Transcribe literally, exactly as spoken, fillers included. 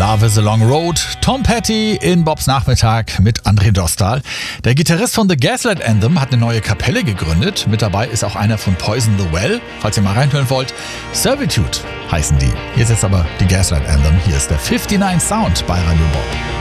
Love is a Long Road, Tom Petty in Bobs Nachmittag mit André Dostal. Der Gitarrist von The Gaslight Anthem hat eine neue Kapelle gegründet. Mit dabei ist auch einer von Poison the Well, falls ihr mal reinhören wollt. Servitude heißen die. Jetzt ist aber die Gaslight Anthem. Hier ist der neunundfünfzig Sound bei Radio Bob.